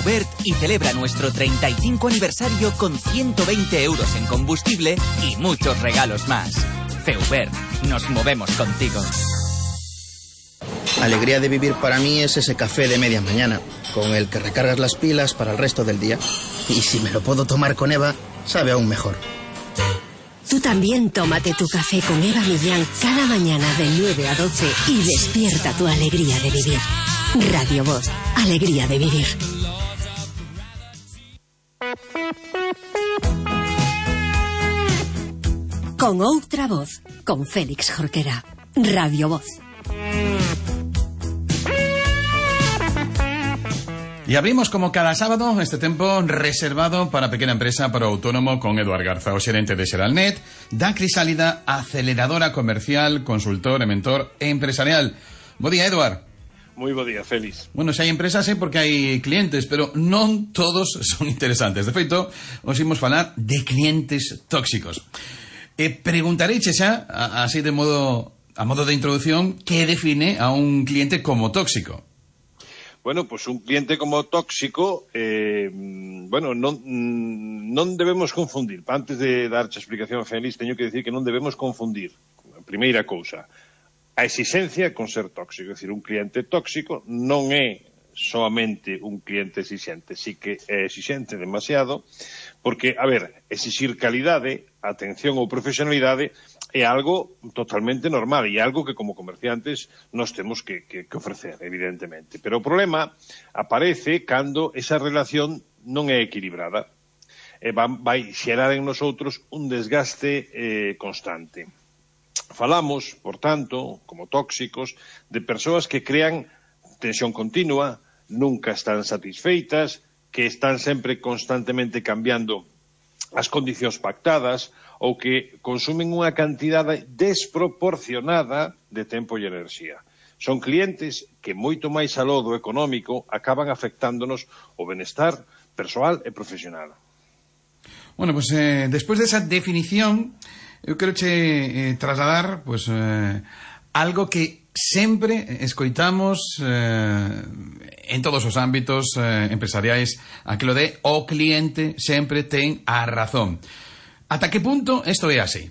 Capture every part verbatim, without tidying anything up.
Feubert y celebra nuestro treinta y cinco aniversario con ciento veinte euros en combustible y muchos regalos más. Feubert, nos movemos contigo. Alegría de vivir para mí es ese café de media mañana, con el que recargas las pilas para el resto del día. Y si me lo puedo tomar con Eva, sabe aún mejor. Tú también tómate tu café con Eva Millán cada mañana de nueve a doce y despierta tu alegría de vivir. Radio Voz, alegría de vivir. Con outra voz, con Félix Jorquera. Radio Voz. Y abrimos como cada sábado este tempo reservado para pequena empresa, para o autónomo, con Eduard Garza, o xerente de Xeralnet, da Crisálida, aceleradora comercial, consultor e mentor empresarial. Bo día, Eduard. Moi bo día, Félix. Bueno, se hai empresas é porque hai clientes, pero non todos son interesantes. De feito, os imos falar de clientes tóxicos. E preguntareiche xa, así de modo, a modo de introducción, que define a un cliente como tóxico? Bueno, pues un cliente como tóxico, eh, bueno, non, non debemos confundir. Antes de darche a explicación, Félix, teño que decir que non debemos confundir. A primeira cousa, a exigencia con ser tóxico. É dicir, un cliente tóxico non é solamente un cliente exixente, sí que é exixente demasiado, porque, a ver, exixir calidade, atención ou profesionalidade é algo totalmente normal e algo que como comerciantes nos temos que, que, que ofrecer, evidentemente. Pero o problema aparece cando esa relación non é equilibrada. E vai, vai xerar en nosotros un desgaste eh, constante. Falamos, por tanto, como tóxicos, de persoas que crean tensión continua, nunca están satisfeitas, que están sempre constantemente cambiando as condicións pactadas ou que consumen unha cantidade desproporcionada de tempo e enerxía. Son clientes que moito máis aló do económico acaban afectándonos o benestar persoal e profesional. Bueno, pues eh, despois desa definición, eu quero che eh, trasladar pues, eh, algo que sempre escoitamos eh, en todos os ámbitos eh, empresariais, aquilo de o cliente sempre ten a razón. Ata que punto isto é así?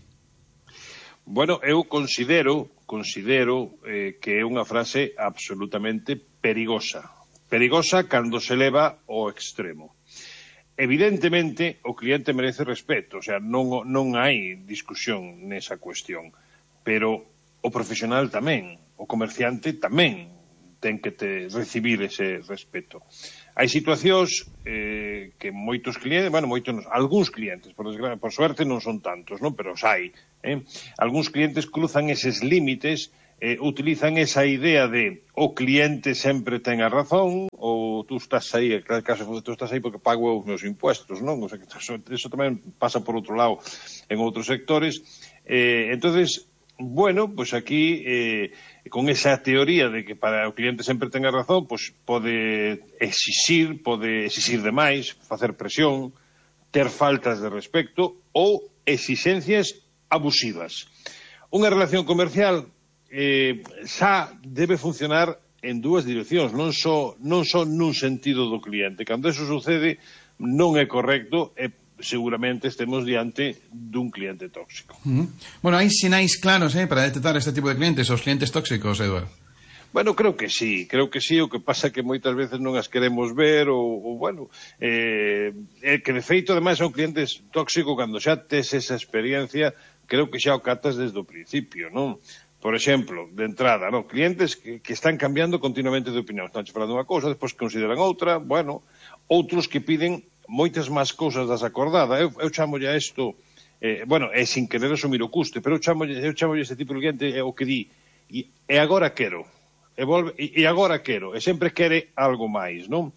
Bueno, eu considero considero eh, que é unha frase absolutamente perigosa. Perigosa cando se leva ao extremo. Evidentemente, o cliente merece respeto, o sea, non, non hai discusión nesa cuestión, pero o profesional tamén, o comerciante tamén ten que te recibir ese respeto. Hai situacións eh, que moitos clientes, bueno, moitos, algúns clientes, por, desgra... por suerte non son tantos, non? Pero os hai. Eh? Algúns clientes cruzan eses límites, eh, utilizan esa idea de o cliente sempre ten a razón, ou tú estás aí, en caso tú estás aí porque pago os meus impuestos, non? O sea, que eso, eso tamén pasa por outro lado en outros sectores. Eh, entonces, bueno, pues aquí, eh, con esa teoría de que para o cliente sempre tenga razón, pues pode exixir, pode exixir demais, facer presión, ter faltas de respecto ou exixencias abusivas. Unha relación comercial eh, xa debe funcionar en dúas direccións, non só, non só nun sentido do cliente. Cando eso sucede, non é correcto e seguramente estemos diante dun cliente tóxico. Uh-huh. Bueno, hai sinais claros eh, para detectar este tipo de clientes, os clientes tóxicos, Eduardo? Bueno, creo que sí, creo que sí, o que pasa é que moitas veces non as queremos ver, ou, ou bueno, eh, eh, que de feito, ademais, son clientes tóxicos cando xa tes esa experiencia, creo que xa o catas desde o principio, non? Por exemplo, de entrada, non? Clientes que, que están cambiando continuamente de opinión, están falando unha cousa, despois consideran outra, bueno, outros que piden moitas máis cousas das acordadas. Eu, eu chamolle a isto, eh, bueno, é sin querer asumir o custe, pero eu chamolle, eu chamolle a este tipo de cliente é o que di, e, e agora quero, e, volve, e, e agora quero, e sempre quere algo máis, non?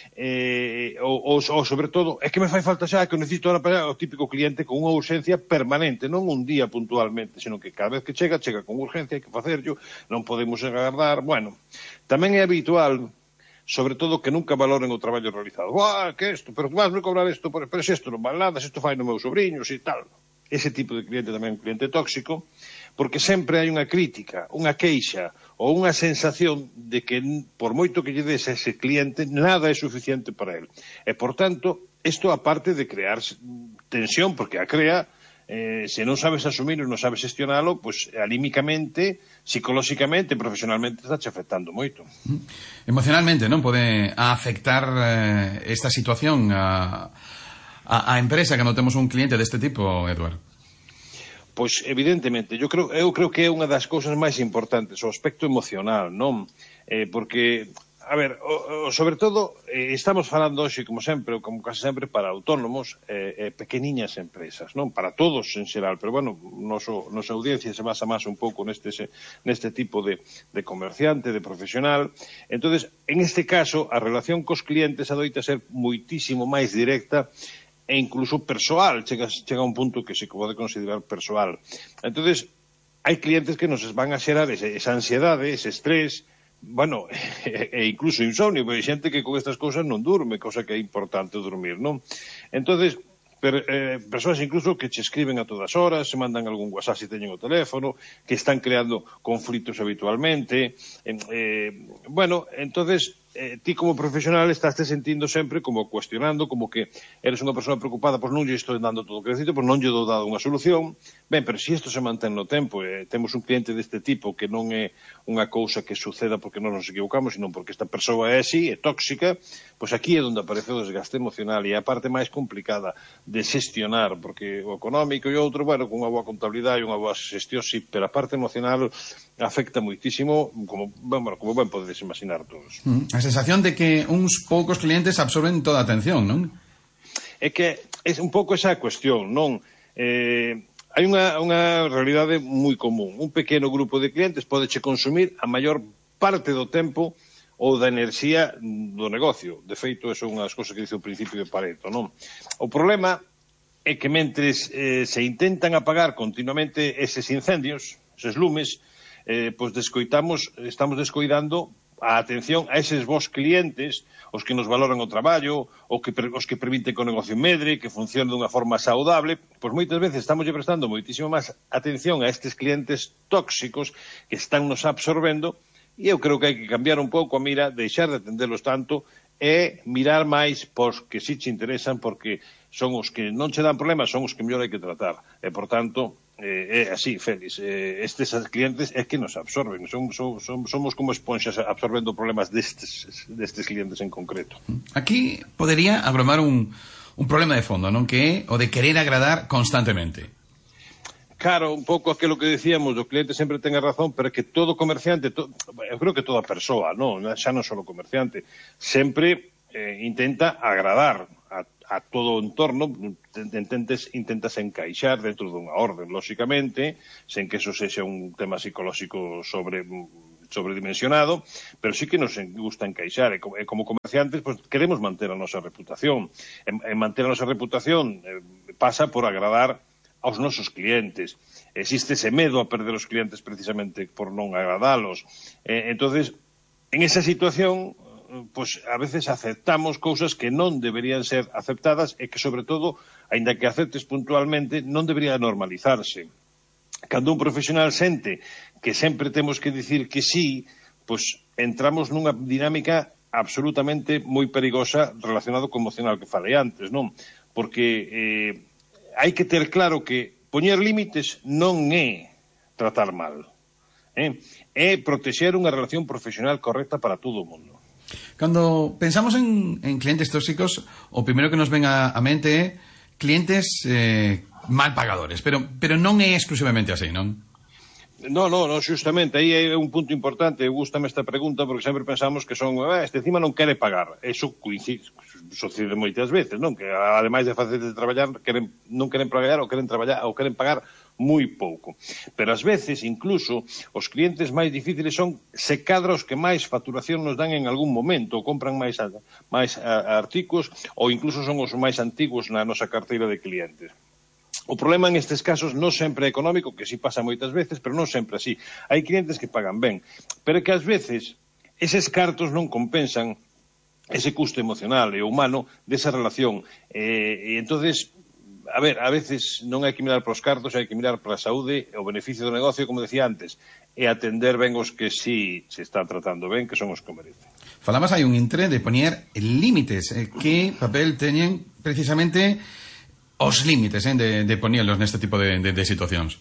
Eh, ou, ou, ou, sobre todo, é que me fai falta xa, que eu necesito ahora para o típico cliente con unha urgencia permanente, non un día puntualmente, senón que cada vez que chega, chega con urgencia, hai que facerlo, non podemos agardar, bueno. Tamén é habitual, sobre todo, que nunca valoren o traballo realizado. Buah, que isto, pero tú vas me cobrar isto, pero se isto non vale nada, se isto fai no meu sobrinho, se tal. ese tipo de cliente tamén é un cliente tóxico, porque sempre hai unha crítica, unha queixa ou unha sensación de que por moito que lle des a ese cliente nada é suficiente para él. E, por tanto, isto aparte de crear tensión, porque a crea, eh, se non sabes asumir e non sabes gestionalo, pues anímicamente, psicolóxicamente, profesionalmente, está che afectando moito. Emocionalmente, non? Pode afectar eh, esta situación a, a, a empresa cando temos un cliente deste tipo, Eduardo? Pois, evidentemente, eu creo, eu creo que é unha das cousas máis importantes, o aspecto emocional, non? Eh, porque, a ver, o, o, sobre todo, eh, estamos falando hoxe, como sempre, ou como casi sempre, para autónomos e eh, eh, pequeniñas empresas, non? Para todos en xeral, pero, bueno, noso, nosa audiencia se basa máis un pouco neste, neste tipo de, de comerciante, de profesional. Entonces, en este caso, a relación cos clientes adoita ser moitísimo máis directa e incluso persoal, chega, chega a un punto que se pode considerar persoal. Entonces, hai clientes que nos van a xerar ese, esa ansiedade, ese estrés, bueno, e, e incluso insomnio, porque hai xente que con estas cousas non durme, cosa que é importante dormir, non? Entonces, per, eh, persoas incluso que che escriben a todas horas, se mandan algún WhatsApp se teñen o teléfono, que están creando conflitos habitualmente, eh, eh, bueno, entonces... Eh, ti como profesional estás te sentindo sempre como cuestionando, como que eres unha persona preocupada, pois non lle estou dando todo o que necesito, pois non lle dou dado unha solución. Ben, pero se isto se mantén no tempo, eh, temos un cliente deste tipo que non é unha cousa que suceda porque non nos equivocamos, sino porque esta persoa é así, é tóxica, pois aquí é onde aparece o desgaste emocional e a parte máis complicada de xestionar, porque o económico e outro, bueno, con unha boa contabilidade e unha boa xestión, sí, pero a parte emocional afecta moitísimo, como, bueno, como ben podedes imaginar todos. Mm, a sensación de que uns poucos clientes absorben toda a atención, non? É que é un pouco esa cuestión, non? Eh, hai unha, unha realidade moi común. Un pequeno grupo de clientes podeche consumir a maior parte do tempo ou da enerxía do negocio. De feito, eso é unha das cousas que dice o principio de Pareto, non? O problema é que mentres eh, se intentan apagar continuamente eses incendios, eses lumes, eh, pois descoitamos, estamos descoidando a atención a eses vos clientes, os que nos valoran o traballo, os que, os que permiten que o negocio medre, que funcione dunha forma saudable, pois moitas veces estamos prestando moitísimo máis atención a estes clientes tóxicos que están nos absorbendo, e eu creo que hai que cambiar un pouco a mira, deixar de atendelos tanto, e mirar máis pos que si che interesan, porque son os que non che dan problemas, son os que mellor hai que tratar. E, por tanto, eh, é así, Félix, eh, estes clientes é que nos absorben, son, son, son, somos como esponxas absorbendo problemas destes, destes clientes en concreto. Aquí podería agromar un, un problema de fondo, non? Que é o de querer agradar constantemente. Claro, un pouco aquilo que decíamos, o cliente sempre ten a razón, pero que todo comerciante, to, eu creo que toda persoa, non, xa non só o comerciante, sempre eh, intenta agradar a a todo o entorno, intentes, intentas encaixar dentro dunha orden, lóxicamente, sen que eso sexa un tema psicolóxico sobre, sobredimensionado, pero sí que nos gusta encaixar, e como, e como comerciantes pues, queremos manter a nosa reputación, e, e manter a nosa reputación eh, pasa por agradar aos nosos clientes. Existe ese medo a perder os clientes precisamente por non agradalos. Eh, entonces, en esa situación, pues a veces aceptamos cousas que non deberían ser aceptadas e que, sobre todo, aínda que aceptes puntualmente, non debería normalizarse. Cando un profesional sente que sempre temos que dicir que sí, pues entramos nunha dinámica absolutamente moi perigosa relacionado co emocional que falei antes, non? Porque eh, hai que ter claro que poñer límites non é tratar mal, eh? É protexer unha relación profesional correcta para todo o mundo. Cando pensamos en, en clientes tóxicos, o primeiro que nos ven a, a mente é clientes eh, mal pagadores, pero, pero non é exclusivamente así, non? No, no, no, justamente, aí é un punto importante, gústame esta pregunta, porque sempre pensamos que son, ah, este encima non quere pagar, eso coincide, sucede moitas veces, non? Que ademais de facer de traballar, queren, non queren pagar ou queren traballar ou queren pagar moi pouco. Pero ás veces, incluso, os clientes máis difíciles son se cadra os que máis facturación nos dan en algún momento, ou compran máis, a, máis a, a artigos, ou incluso son os máis antigos na nosa carteira de clientes. O problema en estes casos non sempre é económico, que si pasa moitas veces, pero non sempre así. Hai clientes que pagan ben, pero que ás veces eses cartos non compensan ese custo emocional e humano desa relación. E, e entonces a ver, a veces non hai que mirar para os cartos, hai que mirar para a saúde, o beneficio do negocio, como decía antes, e atender ben os que sí se están tratando ben, que son os que merecen. Falabas hai un intre de poñer límites. Eh, que papel teñen precisamente os límites eh, de, de poñelos neste tipo de, de, de situacións?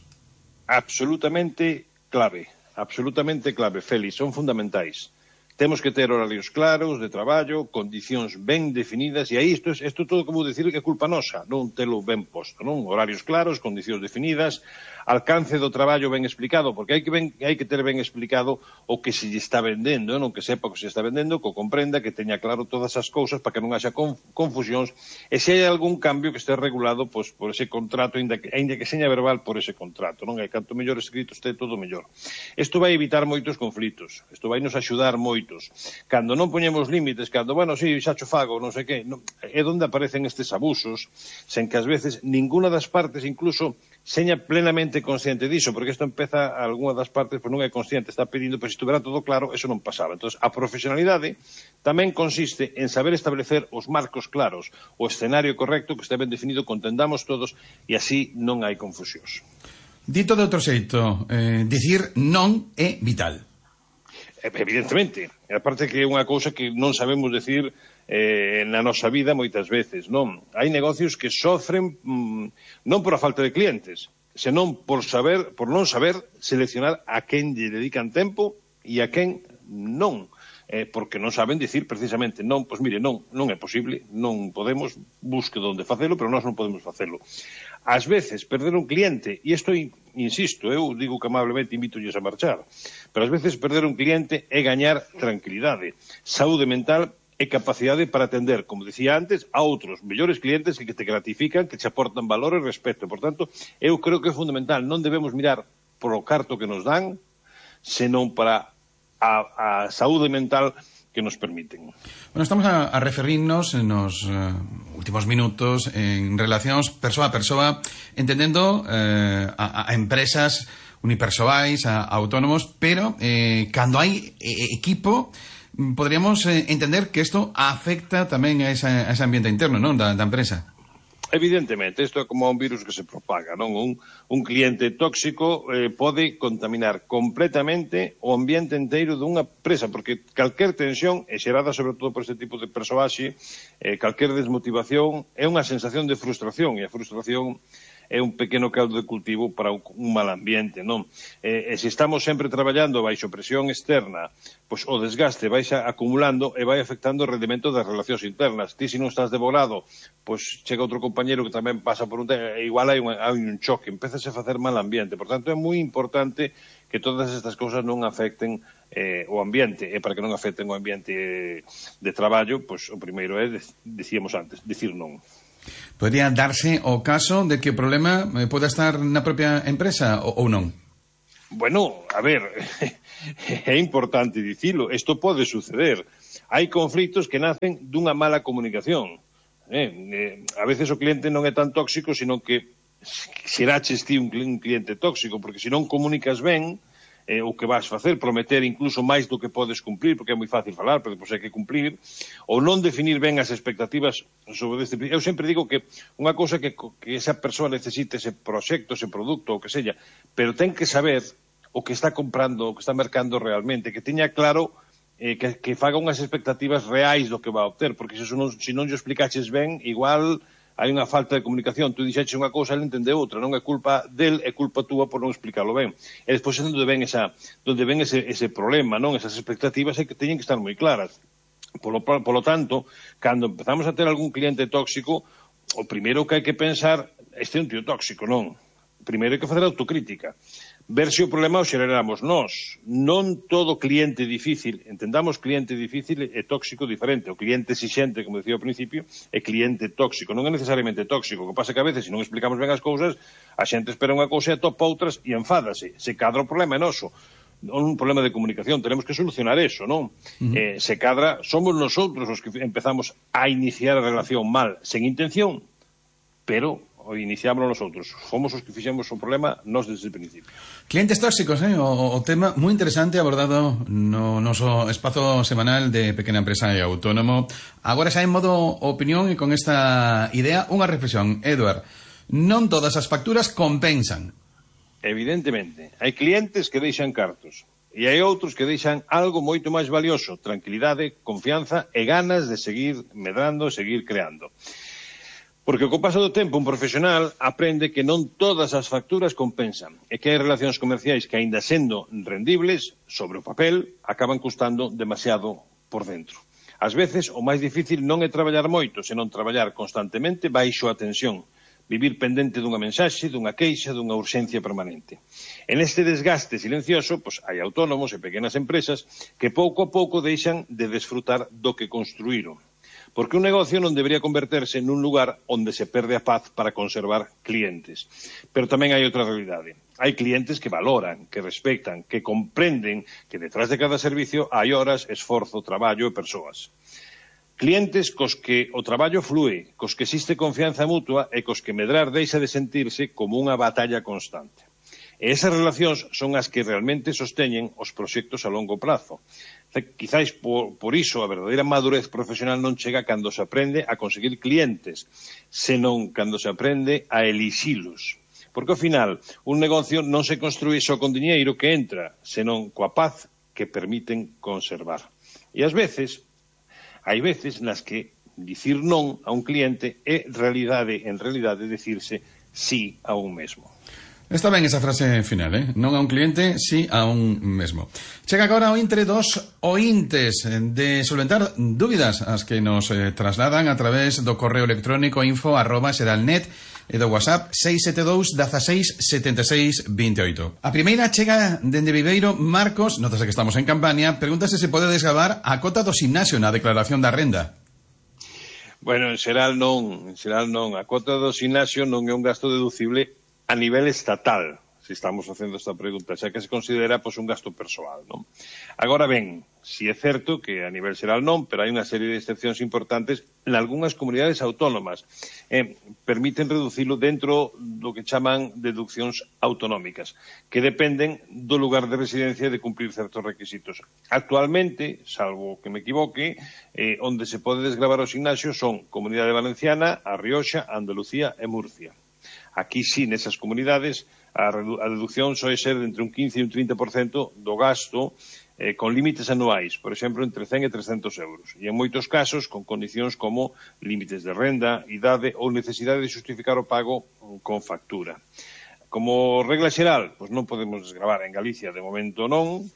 Absolutamente clave, absolutamente clave, Félix, son fundamentais. Temos que ter horarios claros de traballo, condicións ben definidas, e aí isto, isto todo que vou dicir que é culpa nosa, non telo ben posto, non? Horarios claros, condicións definidas, alcance do traballo ben explicado, porque hai que, ben, hai que ter ben explicado o que se lle está vendendo, non? Que sepa o que se está vendendo, que o comprenda, que teña claro todas as cousas para que non haxa confusións, e se hai algún cambio que este regulado pois, por ese contrato, ainda que, ainda que seña verbal por ese contrato, non? E canto mellor escrito este, todo mellor. Isto vai evitar moitos conflitos, isto vai nos axudar moito. Cando non poñemos límites, cando, bueno, si, xa cho fago, non sei que, non, é onde aparecen estes abusos, sen que ás veces ninguna das partes incluso seña plenamente consciente diso, porque isto empeza, algunha das partes, pois non é consciente, está pedindo, pois se estuvera todo claro, eso non pasaba. Entón, a profesionalidade tamén consiste en saber establecer os marcos claros, o escenario correcto, que este ben definido, contendamos todos, e así non hai confusións. Dito de outro xeito, eh, dicir non é vital. Evidentemente, aparte que é unha cousa que non sabemos decir eh, na nosa vida moitas veces, non? Hai negocios que sofren mmm, non por a falta de clientes, senón por saber, por non saber seleccionar a quen lle dedican tempo e a quen non. Eh, porque non saben dicir precisamente non, pois mire, non, non é posible, non podemos, busque onde facelo, pero nós non podemos facelo. Ás veces, perder un cliente, e isto, insisto, eu digo que amablemente invítolles a marchar, pero ás veces perder un cliente é gañar tranquilidade, saúde mental e capacidade para atender, como decía antes, a outros mellores clientes que te gratifican, que te aportan valor e respeto. Por tanto, eu creo que é fundamental, non debemos mirar por o carto que nos dan, senón para a, a saúde mental que nos permiten. Bueno, estamos a, a referirnos nos uh, últimos minutos en relacións persoa a persoa, entendendo uh, a, a empresas unipersoais, a, a autónomos, pero eh, cando hai eh, equipo, podríamos eh, entender que isto afecta tamén a, esa, a ese ambiente interno, non, da, da empresa. Evidentemente, isto é como un virus que se propaga, non? Un, un cliente tóxico eh, pode contaminar completamente o ambiente inteiro dunha empresa, porque calquer tensión é xerada sobre todo por este tipo de persoaxe, eh, calquer desmotivación é unha sensación de frustración, e a frustración é un pequeno caldo de cultivo para un, un mal ambiente, non? E, e se estamos sempre traballando baixo presión externa, pois o desgaste vai xa acumulando e vai afectando o rendimento das relacións internas. Ti, se non estás devorado, pois chega outro compañero que tamén pasa por un tema, e igual hai un, hai un choque, empezase a facer mal ambiente. Por tanto, é moi importante que todas estas cousas non afecten eh, o ambiente, e para que non afecten o ambiente de traballo, pois o primeiro é, decíamos antes, dicir non. Podría darse o caso de que o problema poda estar na propia empresa ou non? Bueno, a ver, é importante dicilo, isto pode suceder. Hai conflitos que nacen dunha mala comunicación. Eh, eh, a veces o cliente non é tan tóxico, sino que xeraches ti un cliente tóxico, porque se non comunicas ben, eh, o que vas facer, prometer incluso máis do que podes cumprir, porque é moi fácil falar, pero depois hai que cumplir, ou non definir ben as expectativas sobre este. Eu sempre digo que unha cousa que, que esa persoa necesite ese proxecto, ese produto, o que sella, pero ten que saber o que está comprando, o que está mercando realmente, que teña claro eh, que, que faga unhas expectativas reais do que va a obter, porque se non, se non yo explicaches ben, igual hai unha falta de comunicación, tú dixeches unha cousa, ele entende outra, non é culpa del, é culpa túa por non explicarlo ben. E despois é onde ven, esa, onde ven ese, ese problema, non? Esas expectativas é que teñen que estar moi claras. Polo, polo tanto, cando empezamos a ter algún cliente tóxico, o primeiro que hai que pensar, este é un tío tóxico, non? Primeiro hai que facer autocrítica. Ver se o problema o xeramos nós. Non todo cliente difícil, entendamos cliente difícil e tóxico diferente. O cliente exixente, como decía ao principio, é cliente tóxico. Non é necesariamente tóxico. O que pasa que a veces, se non explicamos ben as cousas, a xente espera unha cousa e atopa outras e enfádase. Se cadra o problema é noso. Un problema de comunicación, tenemos que solucionar eso, non? Uh-huh. Eh, se cadra, somos nosotros os que empezamos a iniciar a relación mal, sen intención, pero o iniciámoslo nosotros. Fomos os que fixemos o problema nós desde o principio. Clientes tóxicos, eh? o, o tema moi interesante abordado no noso espazo semanal de Pequena Empresa e Autónomo. Agora xa en modo opinión e con esta idea, unha reflexión. Eduard, Non todas as facturas compensan. Evidentemente, hai clientes que deixan cartos e hai outros que deixan algo moito máis valioso, tranquilidade, confianza e ganas de seguir medrando, seguir creando. Porque co paso do tempo un profesional aprende que non todas as facturas compensan e que hai relacións comerciais que, aínda sendo rendibles, sobre o papel, acaban custando demasiado por dentro. Ás veces, o máis difícil non é traballar moito, senón traballar constantemente baixo a tensión, vivir pendente dunha mensaxe, dunha queixa, dunha urxencia permanente. En este desgaste silencioso, pois, hai autónomos e pequenas empresas que pouco a pouco deixan de desfrutar do que construíron. Porque un negocio non debería converterse nun lugar onde se perde a paz para conservar clientes. Pero tamén hai outra realidade. Hai clientes que valoran, que respectan, que comprenden que detrás de cada servicio hai horas, esforzo, traballo e persoas. Clientes cos que o traballo flúe, cos que existe confianza mutua e cos que medrar deixa de sentirse como unha batalla constante. E esas relacións son as que realmente sosteñen os proxectos a longo prazo. Quizáis por, por iso a verdadeira madurez profesional non chega cando se aprende a conseguir clientes, senón cando se aprende a elixilos. Porque ao final un negocio non se construí só con diñeiro que entra, senón coa paz que permiten conservar. E ás veces hai veces nas que dicir non a un cliente é realidade, en realidade decirse sí a un mesmo. Está ben esa frase final, eh? Non a un cliente, sí a un mesmo. Chega agora o intre dos ointes de solventar dúbidas as que nos eh, trasladan a través do correo electrónico info arroba seralnet e do WhatsApp seis sete dous, dezasseis, setenta e seis, vinte e oito. A primeira chega dende Viveiro. Marcos, notase que estamos en campaña, pregúntase se pode desgravar a cota do gimnasio na declaración da renda. Bueno, en xeral non, en xeral non. A cota do gimnasio non é un gasto deducible a nivel estatal, se estamos facendo esta pregunta, xa que se considera pois, un gasto persoal, non? Agora ben, si é certo que a nivel xeral non, pero hai unha serie de excepcións importantes en algunhas comunidades autónomas. Eh, permiten reducilo dentro do que chaman deduccións autonómicas, que dependen do lugar de residencia de cumplir certos requisitos. Actualmente, salvo que me equivoque, eh, onde se pode desgravar o gimnasio son Comunidade Valenciana, A Rioxa, Andalucía e Murcia. Aquí sí, nesas comunidades, a, a deducción soe ser de entre un quince e un trinta por cento do gasto eh, con límites anuais, por exemplo, entre cen e trescentos euros. E en moitos casos, con condicións como límites de renda, idade ou necesidade de justificar o pago con factura. Como regla xeral, pois non podemos desgravar en Galicia, de momento non,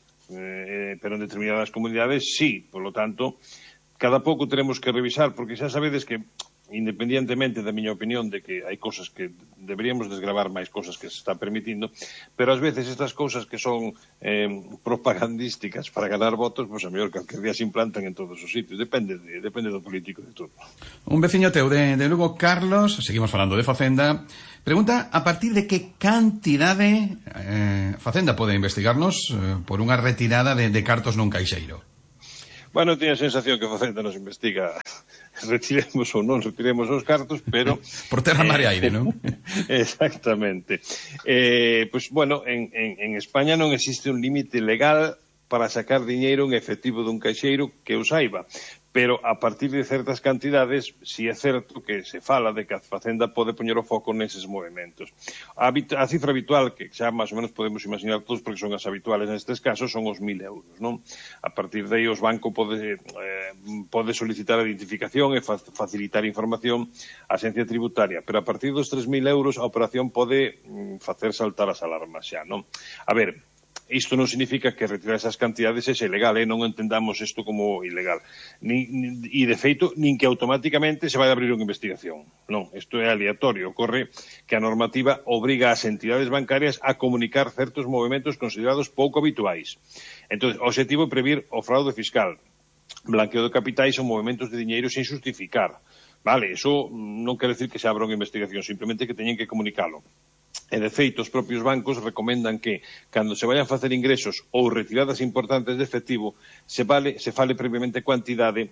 eh, pero en determinadas comunidades sí, por lo tanto, cada pouco teremos que revisar, porque xa sabedes que independientemente da miña opinión de que hai cosas que deberíamos desgravar máis cosas que se está permitindo, pero ás veces estas cousas que son eh, propagandísticas para ganar votos, pois a mellor calquer día se implantan en todos os sitios, depende de, depende do político de todo. Un veciño teu de, de Lugo, Carlos, seguimos falando de Facenda, pregunta a partir de que cantidade eh, Facenda pode investigarnos eh, por unha retirada de, de cartos nun caixeiro. Bueno, teño a sensación que Facenda nos investiga retiremos ou non retiremos os cartos, pero... Por terra, mar e aire, non? Exactamente. Eh, pois, bueno, en, en, en España non existe un límite legal para sacar diñeiro en efectivo dun caixeiro que o saiba, pero a partir de certas cantidades si é certo que se fala de que a Facenda pode poñer o foco neses movimentos. A, a cifra habitual, que xa máis ou menos podemos imaginar todos porque son as habituales nestes casos, son os mil euros, non? A partir de aí os bancos pode, eh, pode solicitar a identificación e fa facilitar información á Axencia Tributaria, pero a partir dos tres mil euros a operación pode mm, facer saltar as alarmas xa, non? A ver, isto non significa que retirar esas cantidades é ilegal, eh? Non entendamos isto como ilegal. Ni, ni, e, de feito, nin que automáticamente se vai a abrir unha investigación. Non, isto é aleatorio. Ocorre que a normativa obriga ás entidades bancarias a comunicar certos movimentos considerados pouco habituais. Entón, o objetivo é previr o fraude fiscal, blanqueo de capitais ou movimentos de diñeiro sen justificar. Vale, iso non quere decir que se abra unha investigación, simplemente que teñen que comunicalo. E, de feito, os propios bancos recomendan que, cando se vayan a facer ingresos ou retiradas importantes de efectivo, se, vale, se fale previamente cuantidade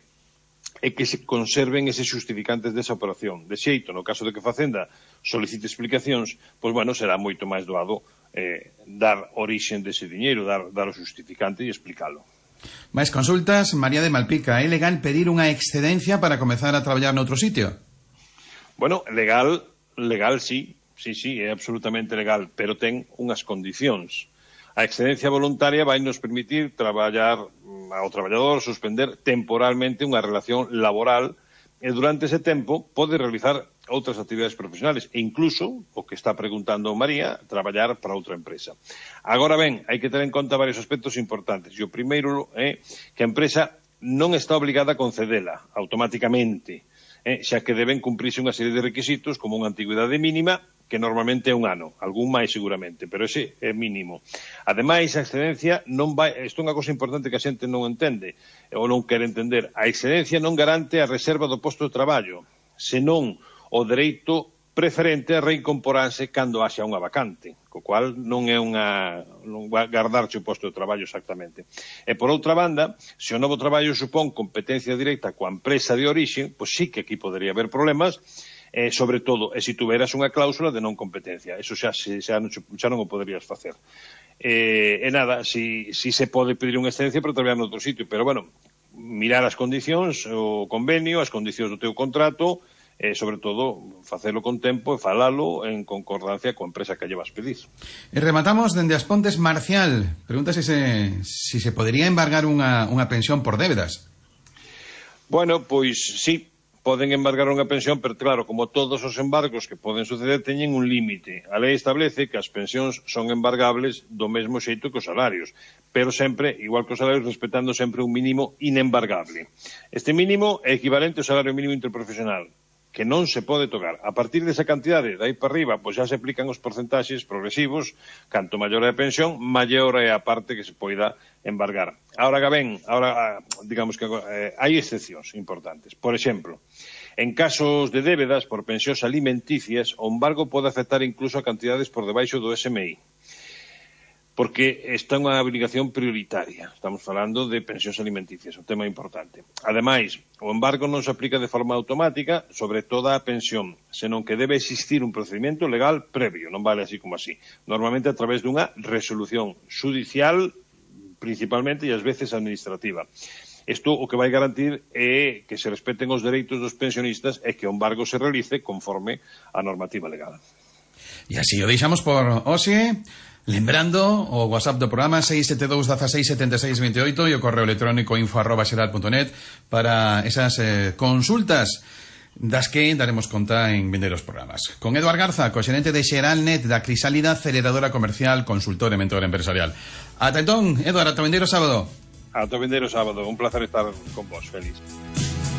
e que se conserven eses justificantes desa operación. De xeito, no caso de que Facenda solicite explicacións, pois, bueno, será moito máis doado eh, dar orixen dese diñeiro, dar, dar o justificante e explicalo. Máis consultas. María de Malpica, é legal pedir unha excedencia para comezar a traballar noutro sitio? Bueno, legal... Legal, sí, sí, sí, é absolutamente legal, pero ten unhas condicións. A excedencia voluntaria vai nos permitir traballar ao traballador, suspender temporalmente unha relación laboral e durante ese tempo pode realizar outras actividades profesionales e incluso, o que está preguntando María, traballar para outra empresa. Agora ben, hai que ter en conta varios aspectos importantes. E o primeiro é que a empresa non está obligada a concedela automáticamente, eh, xa que deben cumprirse unha serie de requisitos como unha antigüidade mínima, que normalmente é un ano, algún máis seguramente, pero ese é mínimo. Ademais, a excedencia non vai, isto é unha cosa importante que a xente non entende, ou non quere entender, a excedencia non garante a reserva do posto de traballo, senón o dereito preferente a reincorporarse cando haxa unha vacante, co cual non é unha non vai guardarche o posto de traballo exactamente. E por outra banda, se o novo traballo supón competencia directa coa empresa de orixe, pois sí que aquí podería haber problemas, eh, sobre todo, e se tuveras unha cláusula de non competencia, eso xa, xa, non, xa non o poderías facer. Eh, e nada, si, si se pode pedir unha excedencia para traballar noutro sitio, pero bueno, mirar as condicións, o convenio, as condicións do teu contrato, e, sobre todo, facelo con tempo e falalo en concordancia coa empresa que lle vas pedir. E rematamos dende As Pontes. Marcial pregunta se se, si se podería embargar unha, unha pensión por débedas. Bueno, pois sí, poden embargar unha pensión, pero claro, como todos os embargos que poden suceder, teñen un límite. A lei establece que as pensións son embargables do mesmo xeito que os salarios, pero sempre, igual que os salarios, respetando sempre un mínimo inembargable. Este mínimo é equivalente ao salario mínimo interprofesional, que non se pode tocar. A partir desa cantidade, dai para arriba, pois xa se aplican os porcentaxes progresivos, canto maior é a pensión, maior é a parte que se poida embargar. Ahora, ben, ahora, digamos que eh, hai excepcións importantes. Por exemplo, en casos de débedas por pensións alimenticias, o embargo pode afectar incluso a cantidades por debaixo do S M I, porque está unha obrigación prioritaria. Estamos falando de pensións alimenticias, un tema importante. Ademais, o embargo non se aplica de forma automática sobre toda a pensión, senón que debe existir un procedimento legal previo, non vale así como así. Normalmente a través dunha resolución judicial, principalmente, e ás veces administrativa. Isto o que vai garantir é que se respeten os dereitos dos pensionistas e que o embargo se realice conforme a normativa legal. E así o deixamos por hoxe. Lembrando o WhatsApp do programa seis sete dous, dieciséis, setenta e seis, veintioito e o correo electrónico info arroba xeral punto net para esas eh, consultas das que daremos conta en vindeiros programas. Con Eduard Garza, co-xerente de Xeralnet, da Crisálida, aceleradora comercial, consultor e mentor empresarial. Ata entón, Eduard, ata vindeiro sábado. Ata vindeiro sábado, un placer estar con vos, feliz.